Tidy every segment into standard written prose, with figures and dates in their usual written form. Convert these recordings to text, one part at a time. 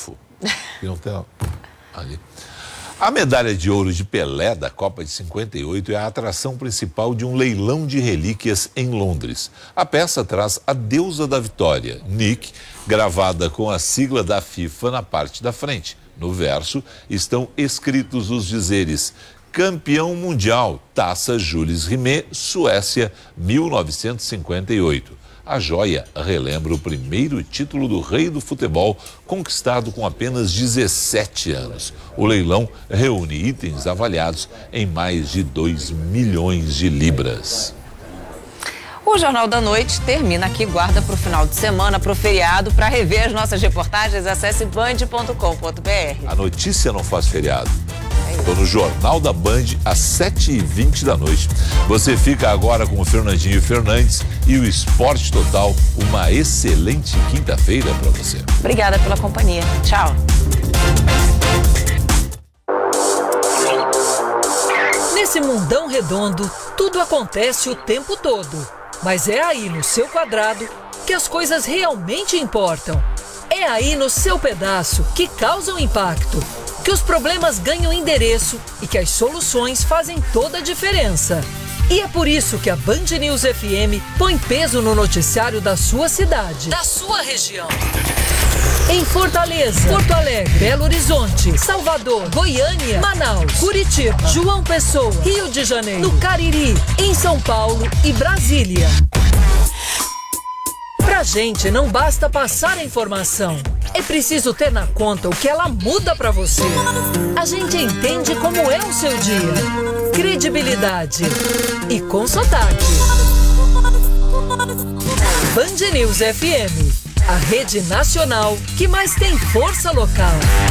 fofo. E não tem ali. A medalha de ouro de Pelé da Copa de 58 é a atração principal de um leilão de relíquias em Londres. A peça traz a deusa da vitória, Nick, gravada com a sigla da FIFA na parte da frente. No verso estão escritos os dizeres: campeão mundial, Taça Jules Rimet, Suécia, 1958. A joia relembra o primeiro título do rei do futebol, conquistado com apenas 17 anos. O leilão reúne itens avaliados em mais de 2 milhões de libras. O Jornal da Noite termina aqui, guarda para o final de semana, para o feriado. Para rever as nossas reportagens, acesse band.com.br. A notícia não faz feriado. Estou no Jornal da Band às 7h20 da noite. Você fica agora com o Fernandinho Fernandes e o Esporte Total. Uma excelente quinta-feira para você. Obrigada pela companhia. Tchau. Nesse mundão redondo, tudo acontece o tempo todo. Mas é aí no seu quadrado que as coisas realmente importam. É aí no seu pedaço que causam impacto, que os problemas ganham endereço e que as soluções fazem toda a diferença. E é por isso que a Band News FM põe peso no noticiário da sua cidade, da sua região. Em Fortaleza, Porto Alegre, Belo Horizonte, Salvador, Goiânia, Manaus, Curitiba, João Pessoa, Rio de Janeiro, no Cariri, em São Paulo e Brasília. Pra gente não basta passar a informação, é preciso ter na conta o que ela muda pra você. A gente entende como é o seu dia, credibilidade e com sotaque. Band News FM, a rede nacional que mais tem força local.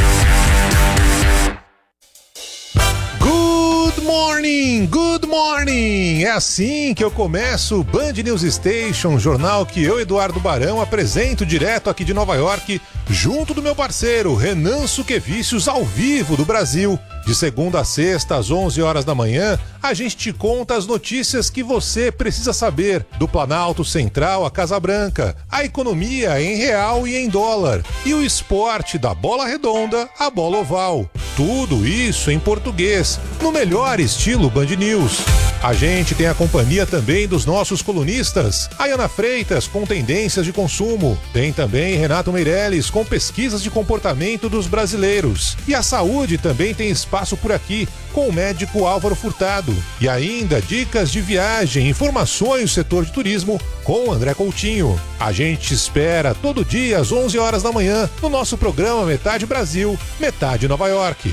Good morning, good morning! É assim que eu começo o Band News Station, jornal que eu, Eduardo Barão, apresento direto aqui de Nova York, junto do meu parceiro Renan Suquevicius, ao vivo do Brasil. De segunda a sexta, às 11 horas da manhã, a gente te conta as notícias que você precisa saber do Planalto Central à Casa Branca, a economia em real e em dólar, e o esporte da bola redonda à bola oval. Tudo isso em português, no melhor estilo Band News. A gente tem a companhia também dos nossos colunistas, a Ana Freitas com tendências de consumo, tem também Renato Meirelles com pesquisas de comportamento dos brasileiros, e a saúde também tem espaço por aqui com o médico Álvaro Furtado, e ainda dicas de viagem, informações do setor de turismo com o André Coutinho. A gente espera todo dia às 11 horas da manhã no nosso programa Metade Brasil, Metade Nova York.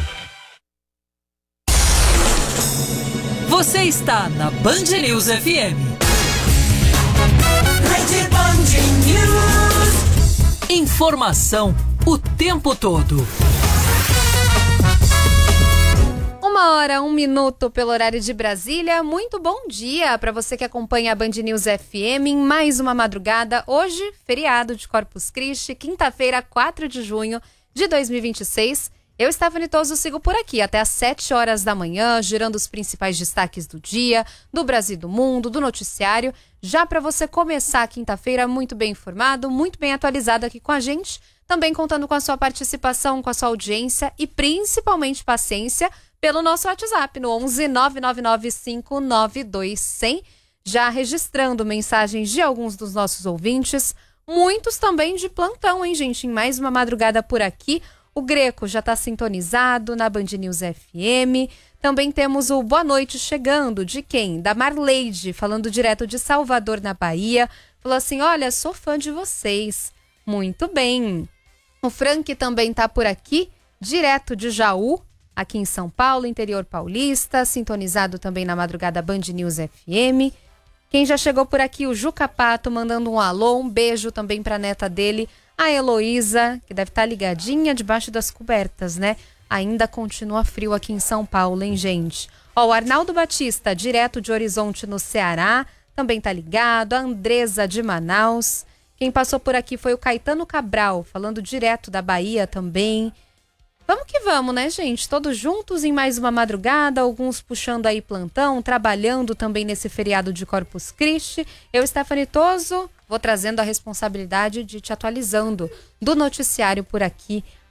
Você está na Band News FM. Rede Band News. Informação o tempo todo. 1h, 1 minuto pelo horário de Brasília. Muito bom dia para você que acompanha a Band News FM em mais uma madrugada. Hoje, feriado de Corpus Christi, quinta-feira, 4 de junho de 2026. Eu, Stephanie Toso, sigo por aqui até às 7 horas da manhã, girando os principais destaques do dia, do Brasil e do mundo, do noticiário, já para você começar a quinta-feira muito bem informado, muito bem atualizado aqui com a gente, também contando com a sua participação, com a sua audiência e principalmente paciência pelo nosso WhatsApp no 11 999 592 100, já registrando mensagens de alguns dos nossos ouvintes, muitos também de plantão, hein, gente, em mais uma madrugada por aqui. O Greco já está sintonizado na Band News FM. Também temos o Boa Noite chegando. De quem? Da Marleide, falando direto de Salvador, na Bahia. Falou assim, olha, sou fã de vocês. Muito bem. O Frank também está por aqui, direto de Jaú, aqui em São Paulo, interior paulista. Sintonizado também na madrugada Band News FM. Quem já chegou por aqui? O Juca Pato, mandando um alô, um beijo também para a neta dele, a Heloísa, que deve estar ligadinha debaixo das cobertas, né? Ainda continua frio aqui em São Paulo, hein, gente? Ó, o Arnaldo Batista, direto de Horizonte, no Ceará, também tá ligado. A Andresa, de Manaus. Quem passou por aqui foi o Caetano Cabral, falando direto da Bahia também. Vamos que vamos, né, gente? Todos juntos em mais uma madrugada, alguns puxando aí plantão, trabalhando também nesse feriado de Corpus Christi. Eu, Stephanie Toso, vou trazendo a responsabilidade de te atualizando do noticiário por aqui